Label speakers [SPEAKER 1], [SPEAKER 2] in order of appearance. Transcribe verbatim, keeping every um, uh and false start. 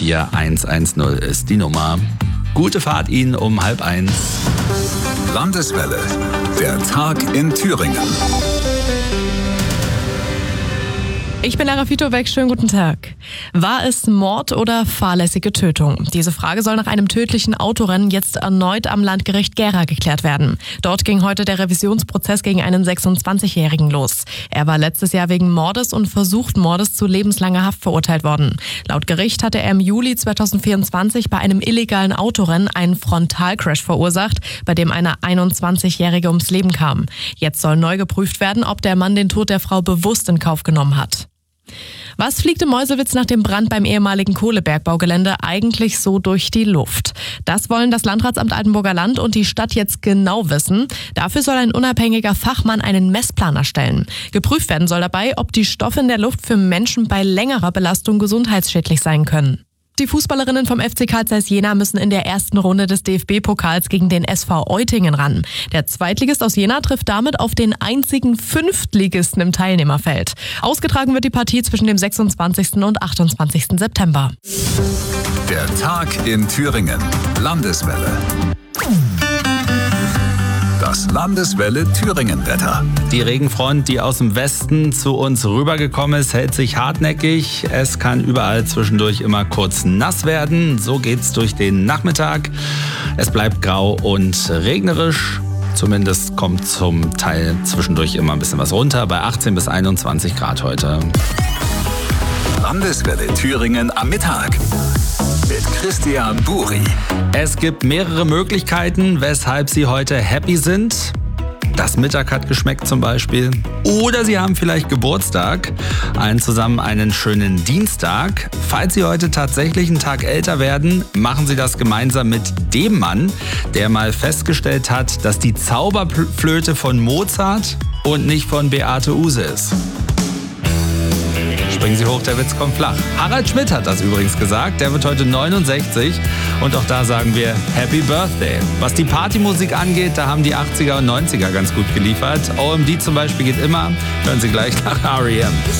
[SPEAKER 1] vier eins eins null ist die Nummer. Gute Fahrt Ihnen um halb eins.
[SPEAKER 2] Landeswelle, der Tag in Thüringen.
[SPEAKER 3] Ich bin Lara Fitobeck, schönen guten Tag. War es Mord oder fahrlässige Tötung? Diese Frage soll nach einem tödlichen Autorennen jetzt erneut am Landgericht Gera geklärt werden. Dort ging heute der Revisionsprozess gegen einen sechsundzwanzigjährigen los. Er war letztes Jahr wegen Mordes und versuchten Mordes zu lebenslanger Haft verurteilt worden. Laut Gericht hatte er im Juli zweitausendvierundzwanzig bei einem illegalen Autorennen einen Frontalcrash verursacht, bei dem eine einundzwanzigjährige ums Leben kam. Jetzt soll neu geprüft werden, ob der Mann den Tod der Frau bewusst in Kauf genommen hat. Was fliegt im Meuselwitz nach dem Brand beim ehemaligen Kohlebergbaugelände eigentlich so durch die Luft? Das wollen das Landratsamt Altenburger Land und die Stadt jetzt genau wissen. Dafür soll ein unabhängiger Fachmann einen Messplan erstellen. Geprüft werden soll dabei, ob die Stoffe in der Luft für Menschen bei längerer Belastung gesundheitsschädlich sein können. Die Fußballerinnen vom F C Carl Zeiss Jena müssen in der ersten Runde des D F B-Pokals gegen den S V Eutingen ran. Der Zweitligist aus Jena trifft damit auf den einzigen Fünftligisten im Teilnehmerfeld. Ausgetragen wird die Partie zwischen dem sechsundzwanzigsten und achtundzwanzigsten September.
[SPEAKER 2] Der Tag in Thüringen. Landeswelle. Das Landeswelle Thüringen-Wetter.
[SPEAKER 1] Die Regenfront, die aus dem Westen zu uns rübergekommen ist, hält sich hartnäckig. Es kann überall zwischendurch immer kurz nass werden. So geht's durch den Nachmittag. Es bleibt grau und regnerisch. Zumindest kommt zum Teil zwischendurch immer ein bisschen was runter. Bei achtzehn bis einundzwanzig Grad heute.
[SPEAKER 2] Landeswelle Thüringen am Mittag. Mit Christian Buri.
[SPEAKER 1] Es gibt mehrere Möglichkeiten, weshalb Sie heute happy sind. Das Mittag hat geschmeckt zum Beispiel. Oder Sie haben vielleicht Geburtstag. Allen zusammen einen schönen Dienstag. Falls Sie heute tatsächlich einen Tag älter werden, machen Sie das gemeinsam mit dem Mann, der mal festgestellt hat, dass die Zauberflöte von Mozart und nicht von Beate Uhse ist. Springen Sie hoch, der Witz kommt flach. Harald Schmidt hat das übrigens gesagt. Der wird heute neunundsechzig. Und auch da sagen wir Happy Birthday. Was die Partymusik angeht, da haben die achtziger und neunziger ganz gut geliefert. O M D zum Beispiel geht immer. Hören Sie gleich nach R E M.